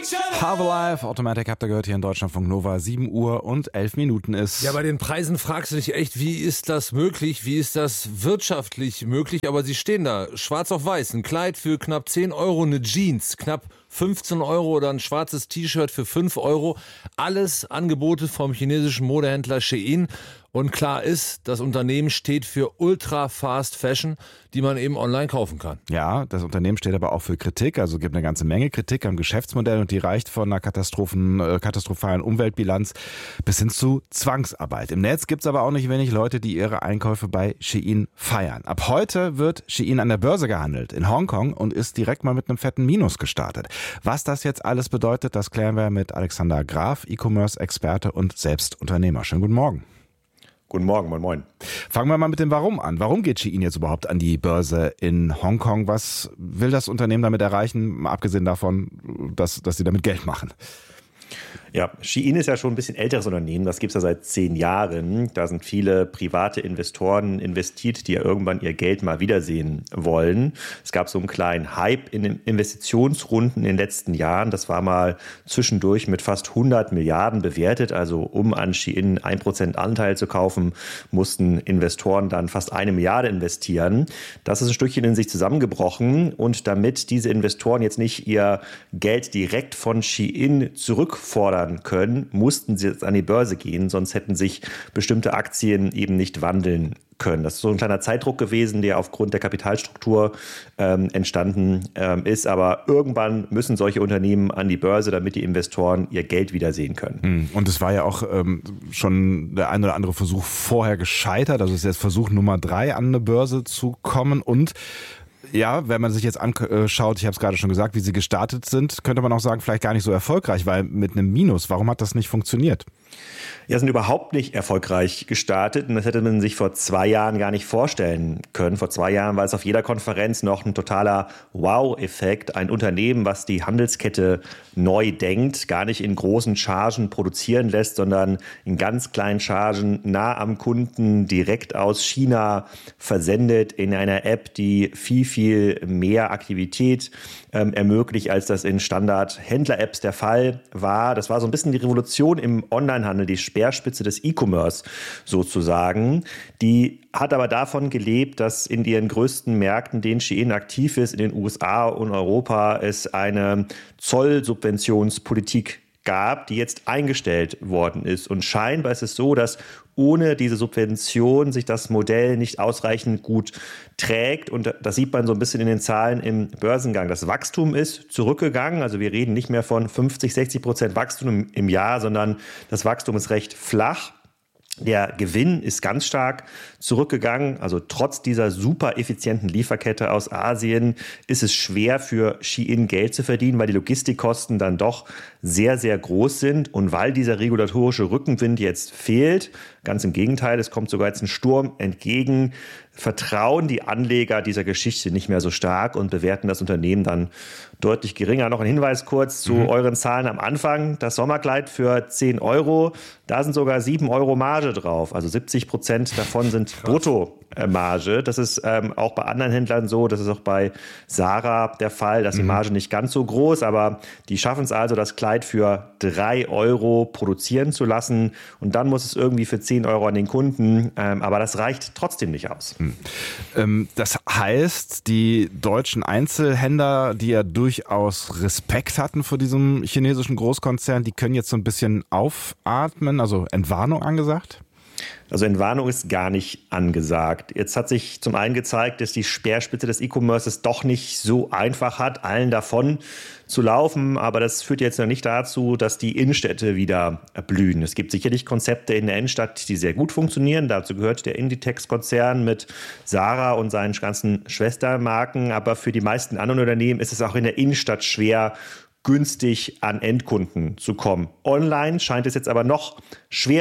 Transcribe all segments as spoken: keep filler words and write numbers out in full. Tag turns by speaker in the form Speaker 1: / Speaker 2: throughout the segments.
Speaker 1: Harvelife, Automatic habt ihr gehört hier in Deutschlandfunk Nova. sieben Uhr und elf Minuten ist.
Speaker 2: Ja, bei den Preisen fragst du dich echt, wie ist das möglich? Wie ist das wirtschaftlich möglich? Aber sie stehen da, schwarz auf weiß. Ein Kleid für knapp zehn Euro, eine Jeans, knapp fünfzehn Euro oder ein schwarzes T-Shirt für fünf Euro. Alles Angebote vom chinesischen Modehändler Shein. Und klar ist, das Unternehmen steht für Ultra Fast Fashion, die man eben online kaufen kann.
Speaker 1: Ja, das Unternehmen steht aber auch für Kritik. Also gibt eine ganze Menge Kritik am Geschäftsmodell und die reicht von einer Katastrophen, äh, katastrophalen Umweltbilanz bis hin zu Zwangsarbeit. Im Netz gibt's aber auch nicht wenig Leute, die ihre Einkäufe bei Shein feiern. Ab heute wird Shein an der Börse gehandelt in Hongkong und ist direkt mal mit einem fetten Minus gestartet. Was das jetzt alles bedeutet, das klären wir mit Alexander Graf, E-Commerce-Experte und selbst Unternehmer. Schönen guten Morgen.
Speaker 3: Guten Morgen, moin moin.
Speaker 1: Fangen wir mal mit dem Warum an. Warum geht Shein jetzt überhaupt an die Börse in Hongkong? Was will das Unternehmen damit erreichen, mal abgesehen davon, dass, dass sie damit Geld machen?
Speaker 3: Ja, Shein ist ja schon ein bisschen älteres Unternehmen. Das gibt es ja seit zehn Jahren. Da sind viele private Investoren investiert, die ja irgendwann ihr Geld mal wiedersehen wollen. Es gab so einen kleinen Hype in den Investitionsrunden in den letzten Jahren. Das war mal zwischendurch mit fast hundert Milliarden bewertet. Also um an Shein ein Prozent Anteil zu kaufen, mussten Investoren dann fast eine Milliarde investieren. Das ist ein Stückchen in sich zusammengebrochen. Und damit diese Investoren jetzt nicht ihr Geld direkt von Shein zurückfordern können, mussten sie jetzt an die Börse gehen, sonst hätten sich bestimmte Aktien eben nicht wandeln können. Das ist so ein kleiner Zeitdruck gewesen, der aufgrund der Kapitalstruktur ähm, entstanden ähm, ist. Aber irgendwann müssen solche Unternehmen an die Börse, damit die Investoren ihr Geld wiedersehen können.
Speaker 1: Und es war ja auch ähm, schon der ein oder andere Versuch vorher gescheitert. Also es ist jetzt Versuch Nummer drei, an eine Börse zu kommen. Und ja, wenn man sich jetzt anschaut, ich habe es gerade schon gesagt, wie sie gestartet sind, könnte man auch sagen, vielleicht gar nicht so erfolgreich, weil mit einem Minus, warum hat das nicht funktioniert?
Speaker 3: Ja, sind überhaupt nicht erfolgreich gestartet und das hätte man sich vor zwei Jahren gar nicht vorstellen können. Vor zwei Jahren war es auf jeder Konferenz noch ein totaler Wow-Effekt. Ein Unternehmen, was die Handelskette neu denkt, gar nicht in großen Chargen produzieren lässt, sondern in ganz kleinen Chargen nah am Kunden direkt aus China versendet in einer App, die viel, viel mehr Aktivität ähm, ermöglicht, als das in Standard-Händler-Apps der Fall war. Das war so ein bisschen die Revolution im Onlinehandel, die Speerspitze des E-Commerce sozusagen. Die hat aber davon gelebt, dass in ihren größten Märkten, denen Shein aktiv ist, in den U S A und Europa, es eine Zollsubventionspolitik gab, die jetzt eingestellt worden ist. Und scheinbar ist es so, dass ohne diese Subvention sich das Modell nicht ausreichend gut trägt. Und das sieht man so ein bisschen in den Zahlen im Börsengang. Das Wachstum ist zurückgegangen. Also wir reden nicht mehr von fünfzig, sechzig Prozent Wachstum im Jahr, sondern das Wachstum ist recht flach. Der Gewinn ist ganz stark zurückgegangen. Also trotz dieser super effizienten Lieferkette aus Asien ist es schwer für Shein Geld zu verdienen, weil die Logistikkosten dann doch sehr, sehr groß sind. Und weil dieser regulatorische Rückenwind jetzt fehlt, ganz im Gegenteil, es kommt sogar jetzt ein Sturm entgegen, vertrauen die Anleger dieser Geschichte nicht mehr so stark und bewerten das Unternehmen dann deutlich geringer. Noch ein Hinweis kurz zu mhm. euren Zahlen am Anfang. Das Sommerkleid für zehn Euro, da sind sogar sieben Euro Marge drauf. Also siebzig Prozent davon sind Bruttomarge. Das ist ähm, auch bei anderen Händlern so. Das ist auch bei Zara der Fall. Da ist die Marge nicht ganz so groß, aber die schaffen es also, das Kleid für drei Euro produzieren zu lassen. Und dann muss es irgendwie für zehn Euro an den Kunden. Ähm, aber das reicht trotzdem nicht aus.
Speaker 1: Mhm. Ähm, das heißt, die deutschen Einzelhändler, die ja durchaus Respekt hatten vor diesem chinesischen Großkonzern, die können jetzt so ein bisschen aufatmen, also Entwarnung angesagt?
Speaker 3: Also Entwarnung ist gar nicht angesagt. Jetzt hat sich zum einen gezeigt, dass die Speerspitze des E-Commerces doch nicht so einfach hat, allen davon zu laufen. Aber das führt jetzt noch nicht dazu, dass die Innenstädte wieder blühen. Es gibt sicherlich Konzepte in der Innenstadt, die sehr gut funktionieren. Dazu gehört der Inditex-Konzern mit Zara und seinen ganzen Schwestermarken. Aber für die meisten anderen Unternehmen ist es auch in der Innenstadt schwer, günstig an Endkunden zu kommen. Online scheint es jetzt aber noch schwerer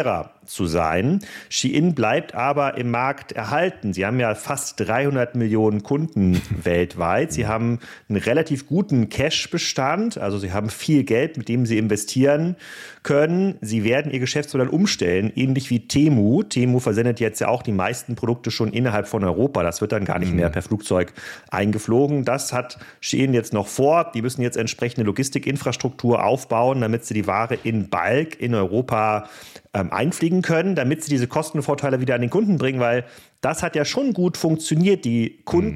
Speaker 3: zu sein. Shein bleibt aber im Markt erhalten. Sie haben ja fast dreihundert Millionen Kunden weltweit. Sie haben einen relativ guten Cash-Bestand, also sie haben viel Geld, mit dem sie investieren können. Sie werden ihr Geschäftsmodell umstellen, ähnlich wie Temu. Temu versendet jetzt ja auch die meisten Produkte schon innerhalb von Europa. Das wird dann gar nicht mehr per Flugzeug eingeflogen. Das hat Shein jetzt noch vor. Die müssen jetzt entsprechende Logistikinfrastruktur aufbauen, damit sie die Ware in Bulk in Europa ähm, einfliegen können, damit sie diese Kostenvorteile wieder an den Kunden bringen, weil das hat ja schon gut funktioniert. Die Kunden